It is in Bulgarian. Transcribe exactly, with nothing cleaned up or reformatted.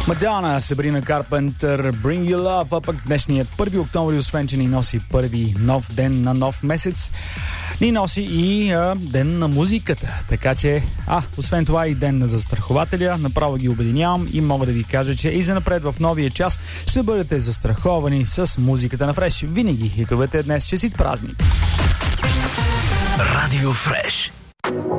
Мадяна, Сабрина Карпентър, Bring You Love, а пък днешният първи октомври, освен че ни носи първи нов ден на нов месец, ни носи и а, ден на музиката. Така че, а, освен това и ден на застрахователя, направо ги обединявам и мога да ви кажа, че и занапред в новия час ще бъдете застраховани с музиката на Фреш. Винаги хитовете днес, че си празник. Радио Фреш.